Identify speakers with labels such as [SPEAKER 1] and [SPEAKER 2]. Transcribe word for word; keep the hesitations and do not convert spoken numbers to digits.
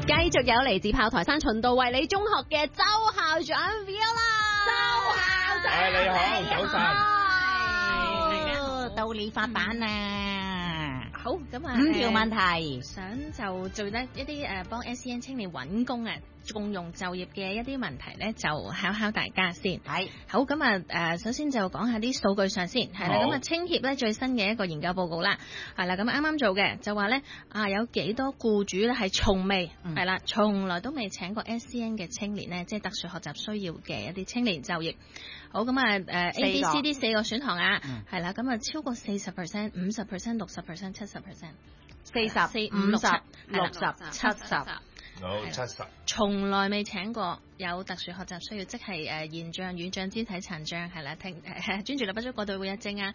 [SPEAKER 1] 繼續有嚟自炮台山循道衛理中學嘅周校長 Viola， 周校長，
[SPEAKER 2] 誒你好，早晨，
[SPEAKER 3] 係到你發版啊！
[SPEAKER 1] 好咁啊，
[SPEAKER 3] 五條問題，
[SPEAKER 1] 想就做得一啲誒幫 S E N 青年揾工啊，共用就業嘅一啲問題咧，就考考大家先。
[SPEAKER 3] 係
[SPEAKER 1] 好咁啊誒，首先就講下啲數據上先，係啦，咁啊青協咧最新嘅一個研究報告啦，係啦，咁啱啱做嘅就話咧啊有幾多僱主咧係從未係啦，從來都未請過 S E N 嘅青年咧，即係特殊學習需要嘅一啲青年就業。好咁啊誒 A、B、C、D 四個選項啊，係啦，咁啊超過四十 percent、五十 percent、六十 percent、七十 percent、
[SPEAKER 3] 四十、四五十、六十、七十，
[SPEAKER 2] 好七十，
[SPEAKER 1] 從來未請過有特殊學習需要，即係誒現障、語障、肢體殘障係啦，聽誒專注力不足過度活躍症啊，